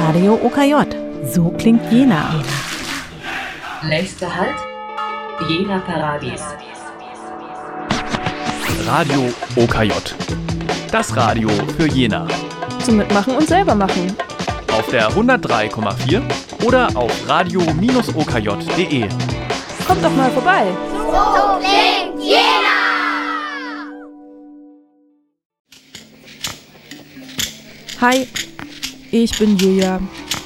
Radio OKJ. So klingt Jena. Nächster Halt, Jena Paradies. Radio OKJ. Das Radio für Jena. Zum Mitmachen und selber machen. Auf der 103,4 oder auf radio-okj.de. Kommt doch mal vorbei. So klingt Jena! Hi, ich bin Julia.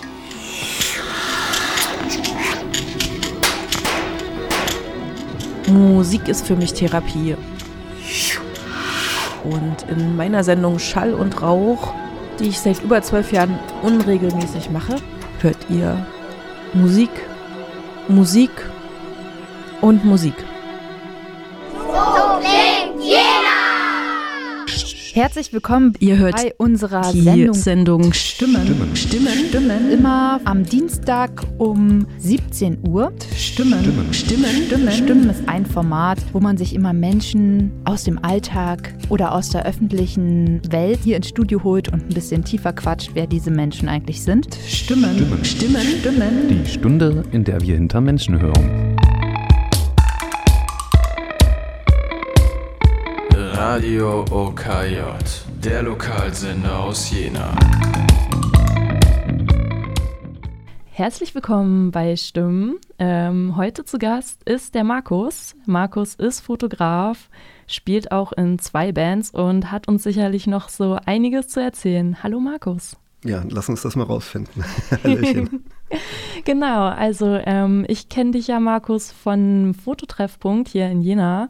Musik ist für mich Therapie. Und in meiner Sendung Schall und Rauch, die ich seit über 12 Jahren unregelmäßig mache, hört ihr Musik, Musik und Musik. So klingt Jena! Herzlich willkommen, Ihr hört bei unserer die Sendung Stimmen. Immer am Dienstag um 17 Uhr. Stimmen ist ein Format, wo man sich immer Menschen aus dem Alltag oder aus der öffentlichen Welt hier ins Studio holt und ein bisschen tiefer quatscht, wer diese Menschen eigentlich sind. Stimmen. Die Stunde, in der wir hinter Menschen hören. Radio OKJ, der Lokalsender aus Jena. Herzlich willkommen bei Stimmen. Heute zu Gast ist der Markus. Markus ist Fotograf, spielt auch in 2 Bands und hat uns sicherlich noch so einiges zu erzählen. Hallo Markus. Ja, lass uns das mal rausfinden. Hallöchen. Genau, also ich kenne dich ja, Markus, von Fototreffpunkt hier in Jena.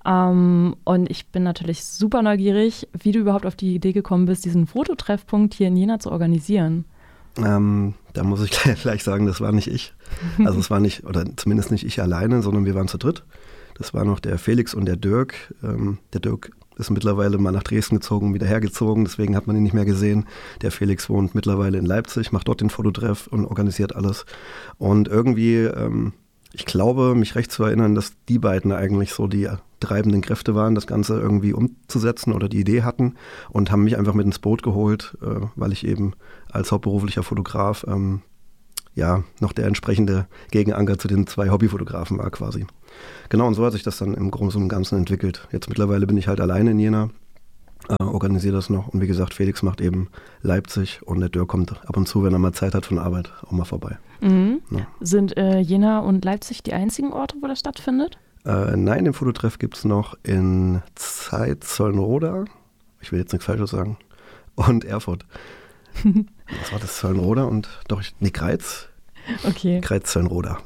Und ich bin natürlich super neugierig, wie du überhaupt auf die Idee gekommen bist, diesen Fototreffpunkt hier in Jena zu organisieren. Da muss ich gleich sagen, das war nicht ich. Also es war nicht, oder zumindest nicht ich alleine, sondern wir waren zu dritt. Das war noch der Felix und der Dirk. Der Dirk ist mittlerweile mal nach Dresden gezogen, wieder hergezogen, deswegen hat man ihn nicht mehr gesehen. Der Felix wohnt mittlerweile in Leipzig, macht dort den Fototreff und organisiert alles. Und irgendwie, ich glaube, mich recht zu erinnern, dass die beiden eigentlich so die treibenden Kräfte waren, das Ganze irgendwie umzusetzen oder die Idee hatten und haben mich einfach mit ins Boot geholt, weil ich eben als hauptberuflicher Fotograf noch der entsprechende Gegenanker zu den 2 Hobbyfotografen war quasi. Genau, und so hat sich das dann im Großen und Ganzen entwickelt. Jetzt mittlerweile bin ich halt alleine in Jena, organisiere das noch und wie gesagt, Felix macht eben Leipzig und der Dirk kommt ab und zu, wenn er mal Zeit hat von Arbeit, auch mal vorbei. Mhm. Ja. Sind Jena und Leipzig die einzigen Orte, wo das stattfindet? Nein, den Fototreff gibt es noch in Zollenroda, ich will jetzt nichts Falsches sagen, und Erfurt. Was war das? Zollenroda und Greiz? Okay. Greiz-Zollenroda.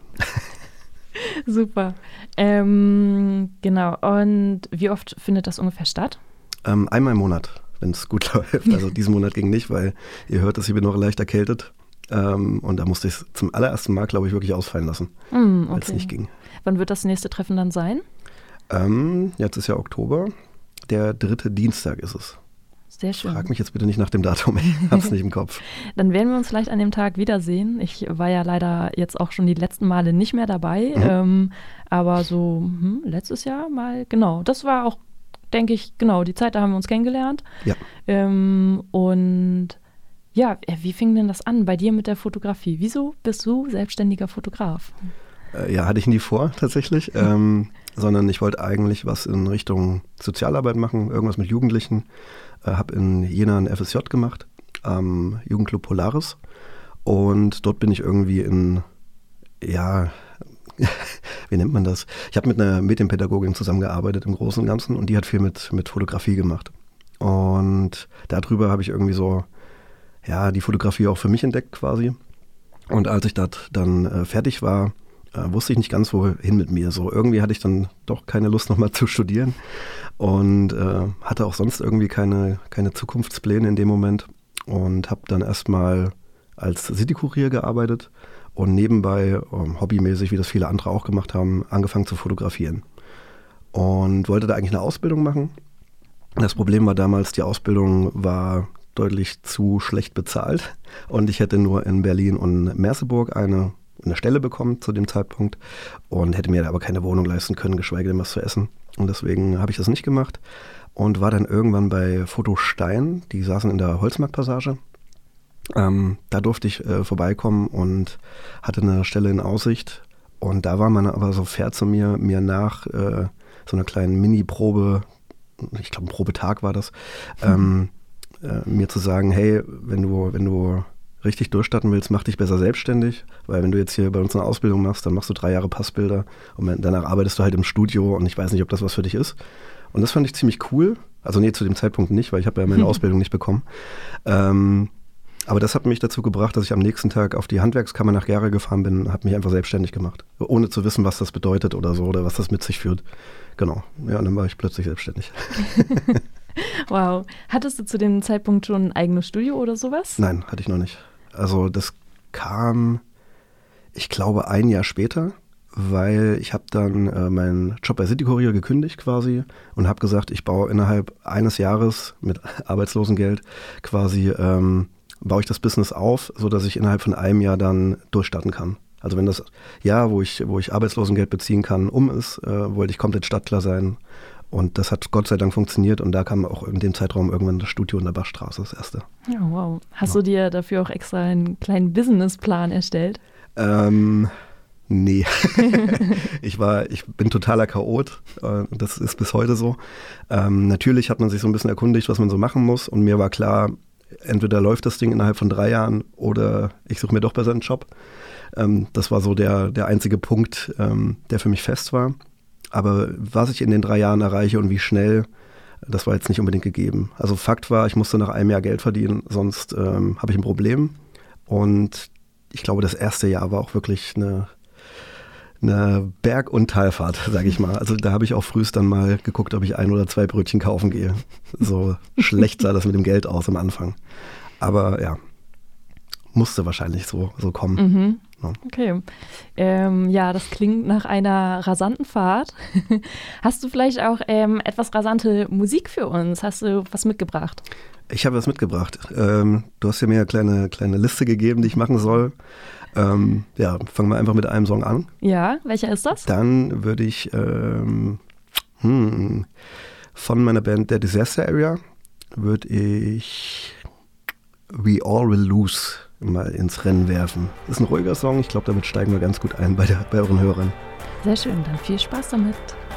Super. Genau. Und wie oft findet das ungefähr statt? Einmal im Monat, wenn es gut läuft. Also diesen Monat ging nicht, weil ihr hört, dass ich bin noch leicht erkältet. Und da musste ich es zum allerersten Mal, glaube ich, wirklich ausfallen lassen, weil es nicht ging. Wann wird das nächste Treffen dann sein? Jetzt ist ja Oktober. Der 3. Dienstag ist es. Sehr schön. Frag mich jetzt bitte nicht nach dem Datum, ich hab's nicht im Kopf. Dann werden wir uns vielleicht an dem Tag wiedersehen. Ich war ja leider jetzt auch schon die letzten Male nicht mehr dabei, aber so letztes Jahr mal, genau. Das war auch, denke ich, genau, die Zeit, da haben wir uns kennengelernt. Ja. Und ja, wie fing denn das an bei dir mit der Fotografie? Wieso bist du selbstständiger Fotograf? Hatte ich nie vor, tatsächlich, sondern ich wollte eigentlich was in Richtung Sozialarbeit machen, irgendwas mit Jugendlichen. Habe in Jena ein FSJ gemacht, am Jugendclub Polaris. Und dort bin ich irgendwie wie nennt man das? Ich habe mit einer Medienpädagogin zusammengearbeitet im Großen und Ganzen und die hat viel mit Fotografie gemacht. Und darüber habe ich irgendwie so, die Fotografie auch für mich entdeckt quasi. Und als ich dort dann fertig war, wusste ich nicht ganz, wohin mit mir. So irgendwie hatte ich dann doch keine Lust, nochmal zu studieren und hatte auch sonst irgendwie keine Zukunftspläne in dem Moment und habe dann erstmal als Citykurier gearbeitet und nebenbei, hobbymäßig, wie das viele andere auch gemacht haben, angefangen zu fotografieren und wollte da eigentlich eine Ausbildung machen. Das Problem war damals, die Ausbildung war deutlich zu schlecht bezahlt und ich hätte nur in Berlin und Merseburg eine Stelle bekommen zu dem Zeitpunkt und hätte mir aber keine Wohnung leisten können, geschweige denn was zu essen. Und deswegen habe ich das nicht gemacht und war dann irgendwann bei Fotostein, die saßen in der Holzmarktpassage Da durfte ich vorbeikommen und hatte eine Stelle in Aussicht. Und da war man aber so fair zu mir nach so einer kleinen Mini-Probe, ich glaube ein Probetag war das, mir zu sagen, hey, wenn du richtig durchstarten willst, mach dich besser selbstständig, weil wenn du jetzt hier bei uns eine Ausbildung machst, dann machst du 3 Jahre Passbilder und danach arbeitest du halt im Studio und ich weiß nicht, ob das was für dich ist. Und das fand ich ziemlich cool. Also nee, zu dem Zeitpunkt nicht, weil ich habe ja meine Ausbildung nicht bekommen. Aber das hat mich dazu gebracht, dass ich am nächsten Tag auf die Handwerkskammer nach Gera gefahren bin, habe mich einfach selbstständig gemacht, ohne zu wissen, was das bedeutet oder so oder was das mit sich führt. Genau, ja, und dann war ich plötzlich selbstständig. Wow. Hattest du zu dem Zeitpunkt schon ein eigenes Studio oder sowas? Nein, hatte ich noch nicht. Also das kam, ich glaube, 1 Jahr später, weil ich habe dann meinen Job bei City Courier gekündigt quasi und habe gesagt, ich baue innerhalb eines Jahres mit Arbeitslosengeld quasi, baue ich das Business auf, sodass ich innerhalb von 1 Jahr dann durchstarten kann. Also wenn das Jahr, wo ich Arbeitslosengeld beziehen kann, ist, wollte ich komplett startklar sein. Und das hat Gott sei Dank funktioniert und da kam auch in dem Zeitraum irgendwann das Studio in der Bachstraße, das erste. Ja, wow. Hast du dir dafür auch extra einen kleinen Businessplan erstellt? Nee. Ich bin totaler Chaot. Das ist bis heute so. Natürlich hat man sich so ein bisschen erkundigt, was man so machen muss und mir war klar, entweder läuft das Ding innerhalb von 3 Jahren oder ich suche mir doch besser einen Job. Das war so der einzige Punkt, der für mich fest war. Aber was ich in den 3 Jahren erreiche und wie schnell, das war jetzt nicht unbedingt gegeben. Also Fakt war, ich musste nach 1 Jahr Geld verdienen, sonst habe ich ein Problem. Und ich glaube, das erste Jahr war auch wirklich eine Berg- und Talfahrt, sage ich mal. Also da habe ich auch frühest dann mal geguckt, ob ich 1 oder 2 Brötchen kaufen gehe. So schlecht sah das mit dem Geld aus am Anfang. Aber ja, musste wahrscheinlich so kommen. Mhm. Ja. Okay. Ja, das klingt nach einer rasanten Fahrt. Hast du vielleicht auch etwas rasante Musik für uns? Hast du was mitgebracht? Ich habe was mitgebracht. Du hast ja mir eine kleine Liste gegeben, die ich machen soll. Ja, fangen wir einfach mit einem Song an. Ja, welcher ist das? Dann würde ich von meiner Band der Disaster Area würde ich We All Will Lose mal ins Rennen werfen. Ist ein ruhiger Song, ich glaube, damit steigen wir ganz gut ein bei euren Hörern. Sehr schön, dann viel Spaß damit.